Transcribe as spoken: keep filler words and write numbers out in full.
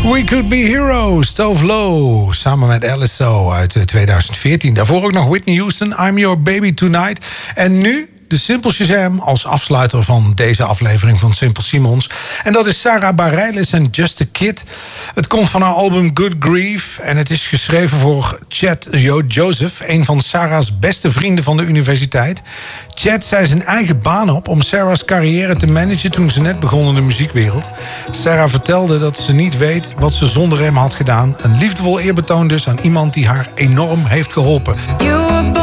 We Could Be Heroes, Tove Lo, samen met Alice So uit tweeduizend veertien. Daarvoor ook nog Whitney Houston, I'm Your Baby Tonight. En nu de Simple Shazam als afsluiter van deze aflevering van Simple Simons. En dat is Sarah Bareilles en Just a Kid. Het komt van haar album Good Grief en het is geschreven voor Chad Joseph, een van Sarah's beste vrienden van de universiteit. Chad zei zijn eigen baan op om Sarah's carrière te managen toen ze net begon in de muziekwereld. Sarah vertelde dat ze niet weet wat ze zonder hem had gedaan. Een liefdevol eerbetoon dus aan iemand die haar enorm heeft geholpen.